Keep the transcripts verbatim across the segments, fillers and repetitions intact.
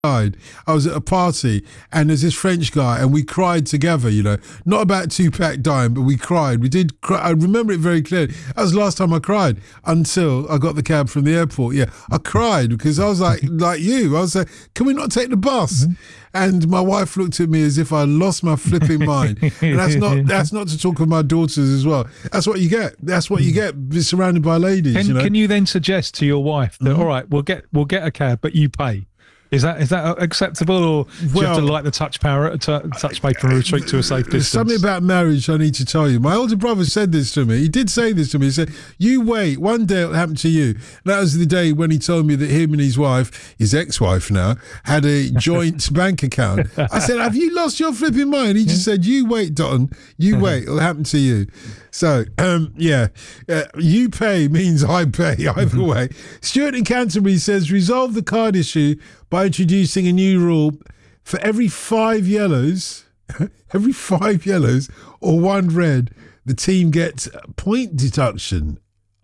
I was at a party and there's this French guy and we cried together, you know, not about Tupac dying, but we cried. We did cry. I remember it very clearly. That was the last time I cried until I got the cab from the airport. Yeah, I cried because I was like, like you, I was like, can we not take the bus? Mm-hmm. And my wife looked at me as if I lost my flipping mind. And that's not that's not to talk of my daughters as well. That's what you get. That's what you get surrounded by ladies. Can, you know? Can you then suggest to your wife that, mm-hmm. all right, we'll get we'll get a cab, but you pay? Is that is that acceptable, or do well, you have to light the touch power, t- touch paper and retreat to a safe distance? Something about marriage I need to tell you. My older brother said this to me. He did say this to me. He said, you wait, one day it'll happen to you. And that was the day when he told me that him and his wife, his ex-wife now, had a joint bank account. I said, have you lost your flipping mind? He just said, you wait, Dotton. You wait, it'll happen to you. So, um, yeah, uh, you pay means I pay, either way. Stuart in Canterbury says, resolve the card issue by introducing a new rule for every five yellows, every five yellows or one red, the team gets a point deduction.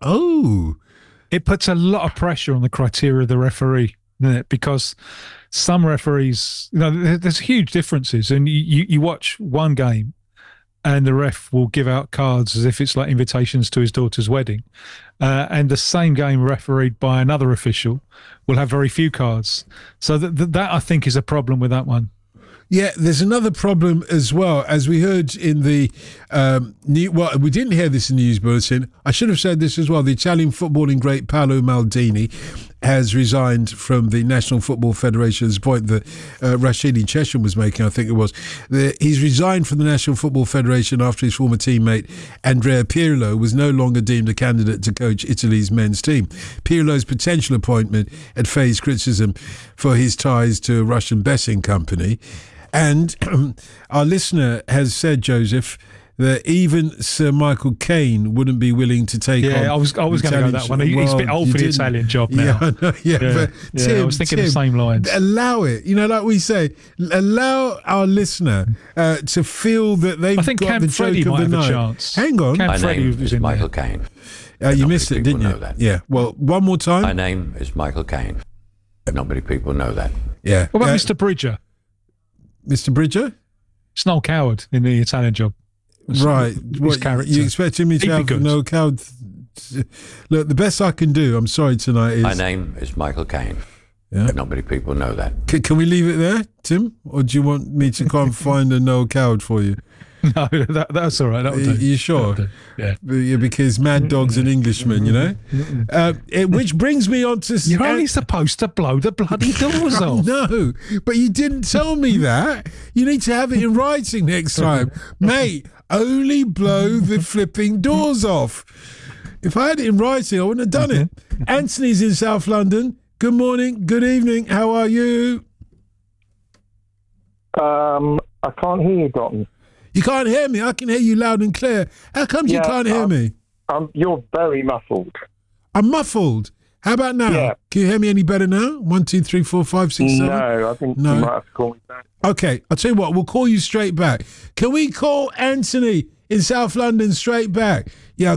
Oh. It puts a lot of pressure on the criteria of the referee, doesn't it? Because some referees, you know, there's huge differences. And you, you watch one game and the ref will give out cards as if it's like invitations to his daughter's wedding. Uh, and the same game refereed by another official will have very few cards. So that, that, that I think, is a problem with that one. Yeah, there's another problem as well, as we heard in the um, new, well, we didn't hear this in the news bulletin. I should have said this as well. The Italian footballing great Paolo Maldini has resigned from the National Football Federation's point that uh, Rashidi Chesham was making, I think it was. The, he's resigned from the National Football Federation after his former teammate Andrea Pirlo was no longer deemed a candidate to coach Italy's men's team. Pirlo's potential appointment had faced criticism for his ties to a Russian betting company. And um, our listener has said, Joseph, that even Sir Michael Caine wouldn't be willing to take yeah, on. Yeah, I was I was going to go that one. He's well, a bit old for the didn't. Italian job now. Yeah, I know, yeah, yeah, but yeah, Tim, I was thinking Tim, the same lines. Allow it. You know, like we say, allow our listener uh, to feel that they've I think got Camp the Freddy joke might of the have night. a chance. Hang on. Camp My Freddy name was is in Michael there. Caine. Uh, you missed it, didn't you? Know that. Yeah. Well, one more time. My name is Michael Caine. Not many people know that. Yeah. What about uh, Mister Bridger? Mister Bridger? It's Noel Coward in the Italian job. It's right. His What, character. you expecting me to He'd have be no coward? Look, the best I can do, I'm sorry tonight, is... My name is Michael Caine. Yeah. Not many people know that. C- can we leave it there, Tim? Or do you want me to go and find a no coward for you? No, that, that's all right. That'll do. Are you sure? Do. Yeah. Yeah, because Mad Dog's an Englishman, you know? Uh, it, which brings me on to... You're only supposed to blow the bloody doors off. No, but you didn't tell me that. You need to have it in writing next time. Mate, only blow the flipping doors off. If I had it in writing, I wouldn't have done it. Anthony's in South London. Good morning, good evening. How are you? Um, I can't hear you, Dotton. You can't hear me. I can hear you loud and clear. How come yeah, you can't hear um, me? Um, you're very muffled. I'm muffled. How about now? Yeah. Can you hear me any better now? One, two, three, four, five, six, seven? No, I think no. you might have to call me back. Okay, I'll tell you what. We'll call you straight back. Can we call Anthony in South London straight back? Yeah,